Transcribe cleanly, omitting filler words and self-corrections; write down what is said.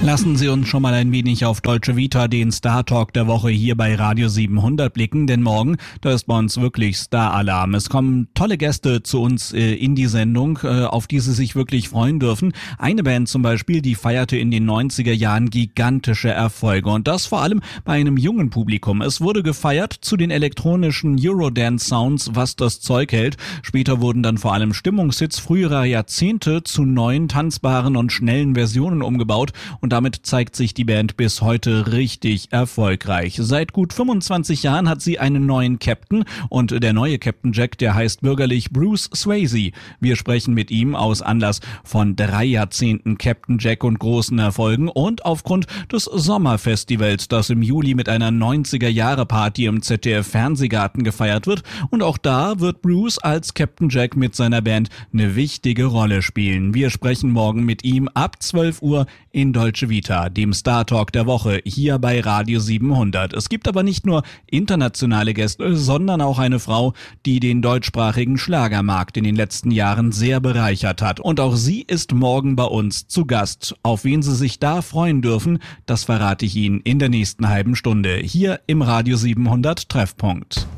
Lassen Sie uns schon mal ein wenig auf Deutsche Vita, den Star Talk der Woche hier bei Radio 700 blicken, denn morgen, da ist bei uns wirklich Star-Alarm. Es kommen tolle Gäste zu uns in die Sendung, auf die Sie sich wirklich freuen dürfen. Eine Band zum Beispiel, die feierte in den 90er Jahren gigantische Erfolge und das vor allem bei einem jungen Publikum. Es wurde gefeiert zu den elektronischen Eurodance-Sounds, was das Zeug hält. Später wurden dann vor allem Stimmungshits früherer Jahrzehnte zu neuen, tanzbaren und schnellen Versionen umgebaut und damit zeigt sich die Band bis heute richtig erfolgreich. Seit gut 25 Jahren hat sie einen neuen Captain und der neue Captain Jack, der heißt bürgerlich Bruce Swayze. Wir sprechen mit ihm aus Anlass von 3 Jahrzehnten Captain Jack und großen Erfolgen und aufgrund des Sommerfestivals, das im Juli mit einer 90er-Jahre-Party im ZDF-Fernsehgarten gefeiert wird. Und auch da wird Bruce als Captain Jack mit seiner Band eine wichtige Rolle spielen. Wir sprechen morgen mit ihm ab 12 Uhr in Deutsche Vita, dem Star Talk der Woche, hier bei Radio 700. Es gibt aber nicht nur internationale Gäste, sondern auch eine Frau, die den deutschsprachigen Schlagermarkt in den letzten Jahren sehr bereichert hat. Und auch sie ist morgen bei uns zu Gast. Auf wen Sie sich da freuen dürfen, das verrate ich Ihnen in der nächsten halben Stunde, hier im Radio 700 Treffpunkt.